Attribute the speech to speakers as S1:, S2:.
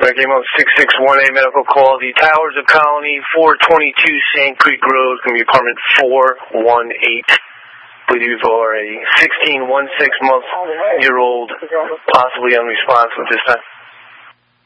S1: Came up 661A medical call. The Towers of Colony, 422 Sand Creek Road, going to be apartment 418. Believe for a 16-month-old, possibly unresponsive at this time.